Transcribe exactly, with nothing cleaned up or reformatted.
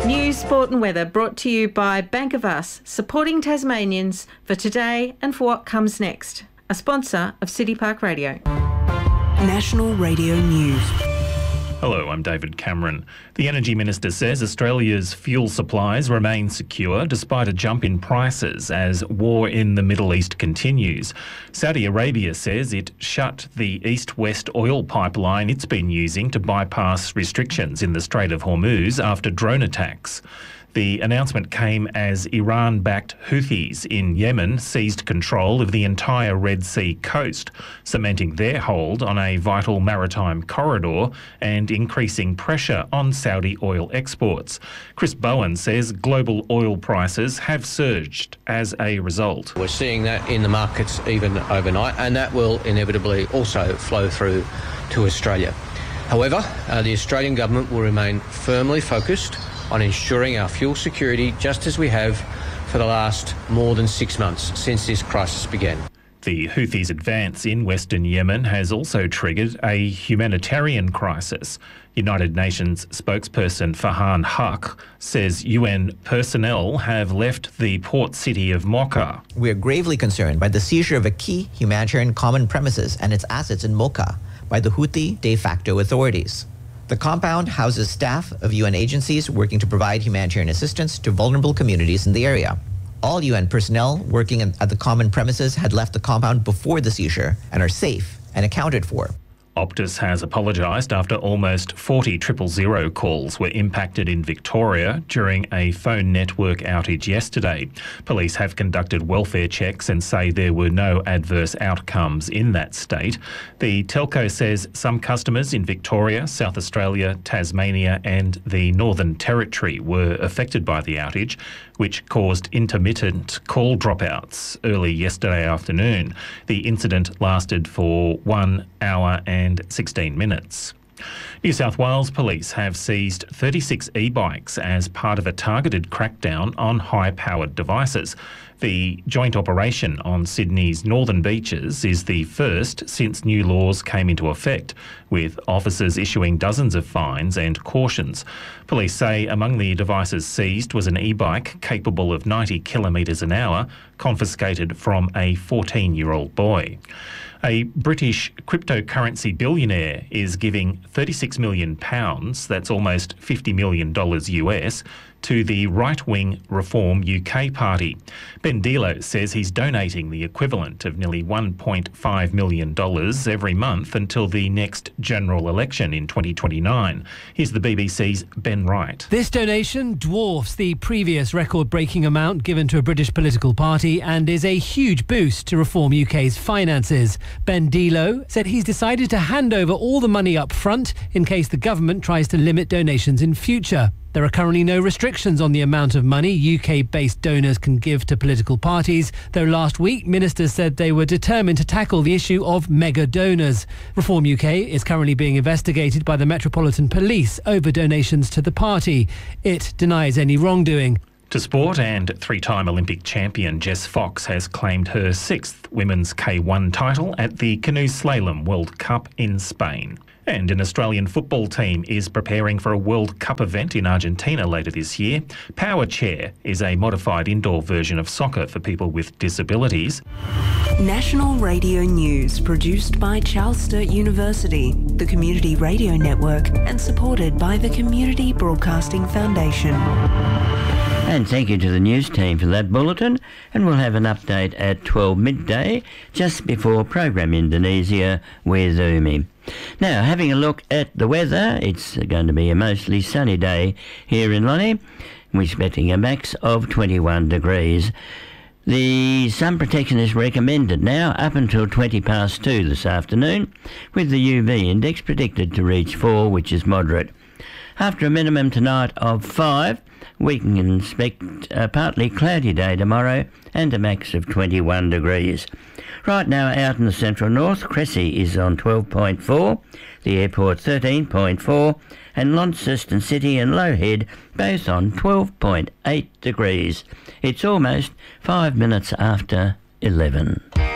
News, sport and weather brought to you by Bank of Us, supporting Tasmanians for today and for what comes next. A sponsor of City Park Radio. National Radio News. Hello, I'm David Cameron. The Energy Minister says Australia's fuel supplies remain secure despite a jump in prices as war in the Middle East continues. Saudi Arabia says it shut the east-west oil pipeline it's been using to bypass restrictions in the Strait of Hormuz after drone attacks. The announcement came as Iran-backed Houthis in Yemen seized control of the entire Red Sea coast, cementing their hold on a vital maritime corridor and increasing pressure on Saudi oil exports. Chris Bowen says global oil prices have surged as a result. We're seeing that in the markets even overnight, and that will inevitably also flow through to Australia. However, uh, the Australian government will remain firmly focused on ensuring our fuel security, just as we have for the last more than six months since this crisis began. The Houthis' advance in western Yemen has also triggered a humanitarian crisis. United Nations spokesperson Farhan Haq says U N personnel have left the port city of Mocha. We are gravely concerned by the seizure of a key humanitarian common premises and its assets in Mocha by the Houthi de facto authorities. The compound houses staff of U N agencies working to provide humanitarian assistance to vulnerable communities in the area. All U N personnel working at the common premises had left the compound before the seizure and are safe and accounted for. Optus has apologised after almost forty triple zero calls were impacted in Victoria during a phone network outage yesterday. Police have conducted welfare checks and say there were no adverse outcomes in that state. The telco says some customers in Victoria, South Australia, Tasmania and the Northern Territory were affected by the outage, which caused intermittent call dropouts early yesterday afternoon. The incident lasted for one hour and sixteen minutes. New South Wales Police have seized thirty-six e-bikes as part of a targeted crackdown on high-powered devices. The joint operation on Sydney's northern beaches is the first since new laws came into effect, with officers issuing dozens of fines and cautions. Police say among the devices seized was an e-bike capable of ninety kilometres an hour, confiscated from a fourteen-year-old boy. A British cryptocurrency billionaire is giving thirty-six million pounds, that's almost fifty million dollars U S, to the right-wing Reform U K party. Ben Dilo says he's donating the equivalent of nearly one point five million dollars every month until the next general election in twenty twenty-nine. Here's the B B C's Ben Wright. This donation dwarfs the previous record-breaking amount given to a British political party and is a huge boost to Reform U K's finances. Ben Dilo said he's decided to hand over all the money up front in case the government tries to limit donations in future. There are currently no restrictions on the amount of money U K-based donors can give to political parties, though last week ministers said they were determined to tackle the issue of mega donors. Reform U K is currently being investigated by the Metropolitan Police over donations to the party. It denies any wrongdoing. To sport, and three-time Olympic champion Jess Fox has claimed her sixth women's K one title at the Canoe Slalom World Cup in Spain. And an Australian football team is preparing for a World Cup event in Argentina later this year. Power Chair is a modified indoor version of soccer for people with disabilities. National Radio News, produced by Charles Sturt University, the Community Radio Network, and supported by the Community Broadcasting Foundation. And thank you to the news team for that bulletin. And we'll have an update at twelve midday, just before Program Indonesia with Umi. Now, having a look at the weather, it's going to be a mostly sunny day here in Lonnie. We're expecting a max of twenty-one degrees. The sun protection is recommended now up until twenty past two this afternoon, with the U V index predicted to reach four, which is moderate. After a minimum tonight of five, we can expect a partly cloudy day tomorrow and a max of twenty-one degrees. Right now out in the central north, Cressy is on twelve point four, the airport thirteen point four, and Launceston City and Lowhead both on twelve point eight degrees. It's almost five minutes after eleven.